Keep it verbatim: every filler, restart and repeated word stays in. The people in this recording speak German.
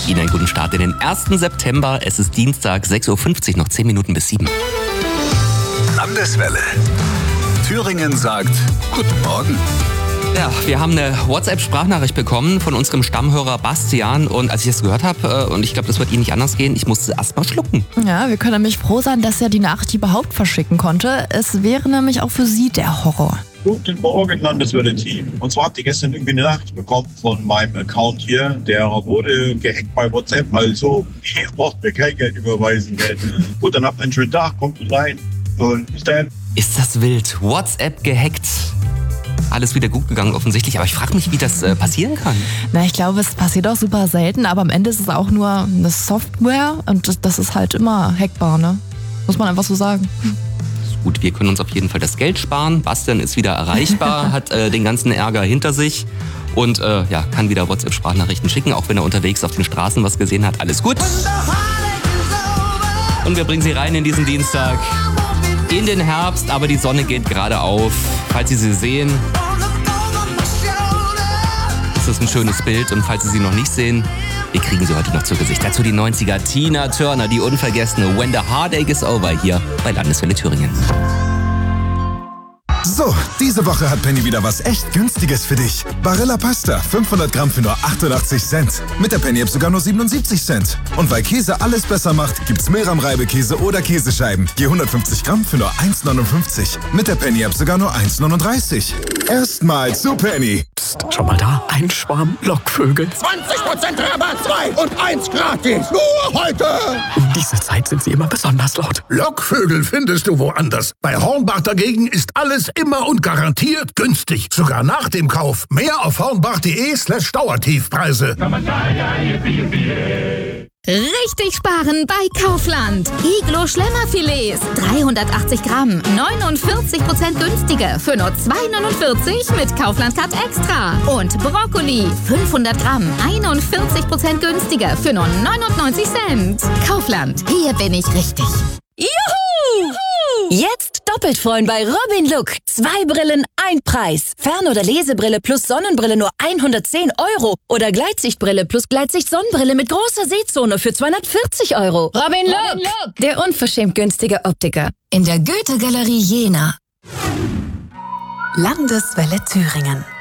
Ihnen einen guten Start in den ersten September. Es ist Dienstag, sechs Uhr fünfzig, noch zehn Minuten bis sieben. Landeswelle. Thüringen sagt Guten Morgen. Ja, wir haben eine WhatsApp-Sprachnachricht bekommen von unserem Stammhörer Bastian. Und als ich das gehört habe, und ich glaube, das wird Ihnen nicht anders gehen, ich musste erst mal schlucken. Ja, wir können nämlich froh sein, dass er die Nachricht überhaupt verschicken konnte. Es wäre nämlich auch für Sie der Horror. Guten Morgen, Landeswelle-Team. Und zwar habt ihr gestern irgendwie eine Nachricht bekommen von meinem Account hier. Der wurde gehackt bei WhatsApp. Also, ihr braucht mir kein Geld überweisen. Gut, dann habt einen schönen Tag, kommt gut rein. Und bis dann. Ist das wild? WhatsApp gehackt. Alles wieder gut gegangen offensichtlich, aber ich frage mich, wie das äh, passieren kann. Na, ich glaube, es passiert auch super selten, aber am Ende ist es auch nur eine Software und das, das ist halt immer hackbar, ne? Muss man einfach so sagen. Gut, wir können uns auf jeden Fall das Geld sparen. Bastian ist wieder erreichbar, hat äh, den ganzen Ärger hinter sich und äh, ja, kann wieder WhatsApp-Sprachnachrichten schicken, auch wenn er unterwegs auf den Straßen was gesehen hat. Alles gut. Und wir bringen Sie rein in diesen Dienstag, in den Herbst, aber die Sonne geht gerade auf. Falls Sie sie sehen, ist das ein schönes Bild und falls Sie sie noch nicht sehen, wir kriegen sie heute noch zu Gesicht. Dazu die neunziger, Tina Turner, die unvergessene When the Heartache is Over hier bei Landeswelle Thüringen. So, diese Woche hat Penny wieder was echt Günstiges für dich. Barilla Pasta, fünfhundert Gramm für nur achtundachtzig Cent. Mit der Penny-App sogar nur siebenundsiebzig Cent. Und weil Käse alles besser macht, gibt's Mehlrahm-Reibekäse oder Käsescheiben. Je hundertfünfzig Gramm für nur eins neunundfünfzig. Mit der Penny-App sogar nur eins neununddreißig. Erstmal zu Penny. Psst, schau mal da, ein Schwarm Lockvögel. zwanzig Prozent Rabatt, zwei und eins gratis. Nur heute. Um diese Zeit sind sie immer besonders laut. Lockvögel findest du woanders. Bei Hornbach dagegen ist alles immer und garantiert günstig. Sogar nach dem Kauf. Mehr auf hornbach.de slash Dauertiefpreise. Richtig sparen bei Kaufland. Iglo Schlemmerfilets, dreihundertachtzig Gramm, neunundvierzig Prozent günstiger für nur zwei neunundvierzig mit Kaufland Cut Extra. Und Brokkoli, fünfhundert Gramm, einundvierzig Prozent günstiger für nur neunundneunzig Cent. Kaufland, hier bin ich richtig. Juhu! Jetzt doppelt freuen bei Robin Look. Zwei Brillen, ein Preis. Fern- oder Lesebrille plus Sonnenbrille nur hundertzehn Euro. Oder Gleitsichtbrille plus Gleitsicht-Sonnenbrille mit großer Sehzone für zweihundertvierzig Euro. Robin Look, Robin Look, der unverschämt günstige Optiker. In der Goethe-Galerie Jena. Landeswelle Thüringen.